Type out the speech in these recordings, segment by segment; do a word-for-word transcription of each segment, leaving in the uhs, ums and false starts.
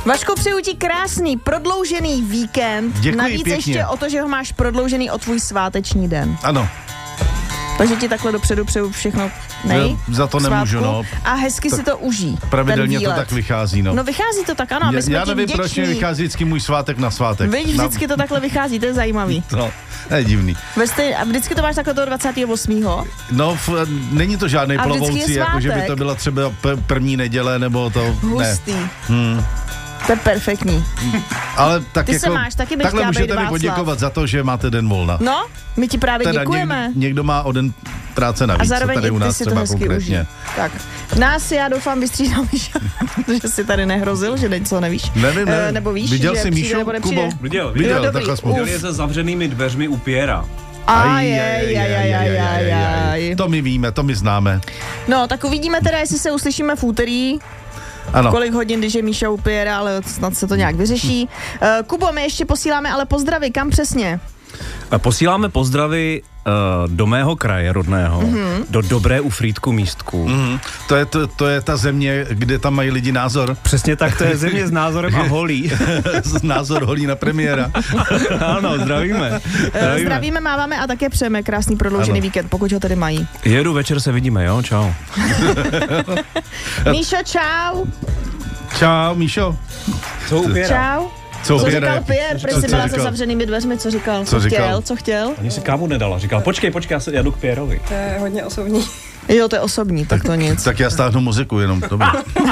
Vašku, přeju ti krásný, prodloužený víkend. Děkuji, navíc pěkně. ještě o to, že ho máš prodloužený o tvůj sváteční den. Ano. Takže ti takhle dopředu přeju všechno nej. Já za to svátku. nemůžu, no. A hezky tak si to užij. Pravidelně ten to výlet. tak vychází, no. No vychází to tak, ano, my já, jsme já ti nevím, vděční. proč mi vychází vždycky můj svátek na svátek. Víš, vždycky to takhle vychází, to je zajímavý. No, to je divný. Ve stej, a vždycky to máš takhle toho dvacátého osmého No, f, není to žádný A vždycky je plovoucí, jako že by svátek. to byla třeba p- první neděle, nebo to, Hustý. ne. Hmm. To je perfektní. Ale tak Ty jako, se máš, taky bych takhle chtěla být můžete mi Václav. poděkovat za to, že máte den volna. No, my ti právě Teda děkujeme. Někdo, někdo má o den práce navíc, A zároveň co tady i u ty nás si to třeba hezky užij. konkrétně. Tak, nás já doufám vystřídám, že jsi tady nehrozil, že něco nevíš. Nevím, nevím. E, nebo víš, Viděl že jsi přijde Míšu, nebo nepřijde. Kubo? Viděl, Viděl, viděl. Jo, dobrý, tak aspoň. Viděl je za zavřenými dveřmi u Piera. Aj, aj, aj, aj, aj, aj, aj. To my víme, to my známe. No, tak uvidíme teda, jestli se uslyšíme v úterý. Ano. Kolik hodin, když je Míša u Piera, ale snad se to nějak vyřeší. Uh, Kubo, my ještě posíláme ale pozdravy, kam přesně? Posíláme pozdravy uh, do mého kraje rodného, mm-hmm. do Dobré u Frýdku místku. Mm, to, je, to, to je ta země, kde tam mají lidi názor. Přesně tak, to je země s názorem a holí. Názor holí na premiéra. Ano, zdravíme. Zdravíme. Zdravíme, máváme a také přejeme krásný prodloužený Ano. víkend, pokud ho tady mají. Jedu, večer se vidíme, jo? Čau. Míšo, čau. Čau, Míšo. Co u Piera? Čau. Co, Co Pěre? říkal Pierre? Proč Co- jsi co byla za říkal? zavřenými dveřmi? Co říkal? Co říkal? chtěl? Co chtěl? Ani si kávu nedala. Říkal, počkej, počkej, já, se, já jdu k Pierovi. To je hodně osobní. Jo, to je osobní, tak to nic. Tak já stáhnu muziku jenom. Dobrý.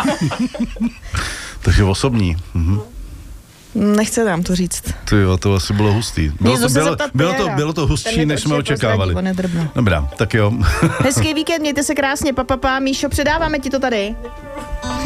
Takže osobní. Mhm. Nechce nám to říct. Ty jo, to asi bylo hustý. Bylo Jdu to, se bylo, zeptat bylo, to, Pierra. bylo to Ten hustší, mi to než jsme určitě očekávali. prozradí, on je drbno. Dobrá, tak jo. Hezký víkend, mějte se krásně, pa, pa, pa. Míšo, předáváme ti to tady.